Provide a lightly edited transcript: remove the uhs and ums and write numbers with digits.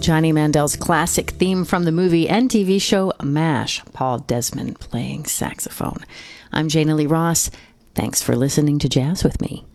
Johnny Mandel's classic theme from the movie and TV show MASH, Paul Desmond playing saxophone. I'm Jana Lee Ross. Thanks for listening to Jazz with me.